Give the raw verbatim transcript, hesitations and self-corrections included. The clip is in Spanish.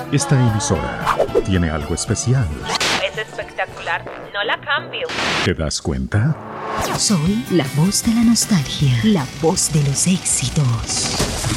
Esta emisora tiene algo especial. Es espectacular, no la cambio. ¿Te das cuenta? Soy la voz de la nostalgia, la voz de los éxitos.